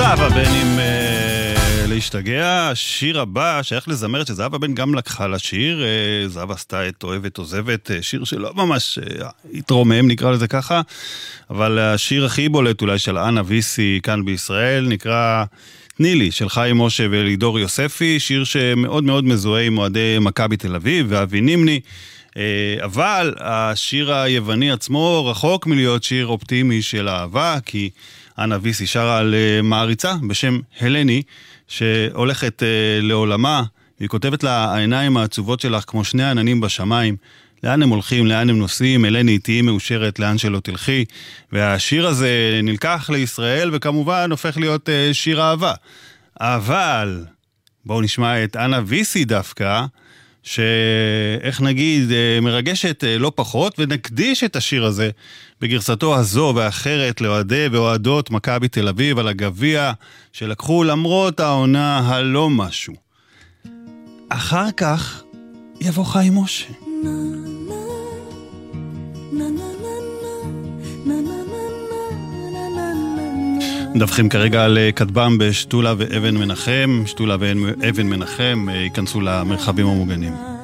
זהבה בן עם להשתגע. השיר הבא שייך לזמרת שזהבה בן גם לקחה לשיר. זהבה עשתה את אוהבת עוזבת, שיר שלא ממש התרומם, נקרא לזה ככה, אבל השיר הכי בולט אולי של אנה ויסי כאן בישראל נקרא תני לי, של חיים משה ולידור יוספי, שיר שמאוד מאוד מזוהה עם אוהדי מכבי תל אביב ואבי נימני, אבל השיר היווני עצמו רחוק מלהיות שיר אופטימי של אהבה, כי אנה ויסי שרה על מעריצה בשם הלני, שהולכת לעולמה, והיא כותבת לה, העיניים העצובות שלך כמו שני עננים בשמיים, לאן הם הולכים, לאן הם נוסעים, הלני תהי מאושרת, לאן שלא תלכי, והשיר הזה נלקח לישראל, וכמובן הופך להיות שיר אהבה. אבל בואו נשמע את אנה ויסי דווקא, שאיך נגיד מרגשת לא פחות, ונקדיש את השיר הזה בגרסתו הזו ואחרת לאוהדי ואוהדות מכבי תל אביב על הגביע שלקחו למרות העונה הלא משהו. אחר כך יבוא חיים משה. מדווחים כרגע על כתבם בשתולה ואבן מנחם. שתולה ואבן מנחם ייכנסו למרחבים המוגנים.